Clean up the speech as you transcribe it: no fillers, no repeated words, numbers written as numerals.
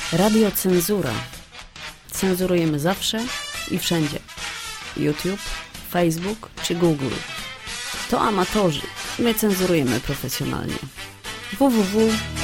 Radiocenzura. Cenzurujemy zawsze i wszędzie. YouTube, Facebook czy Google. To amatorzy. My cenzurujemy profesjonalnie. www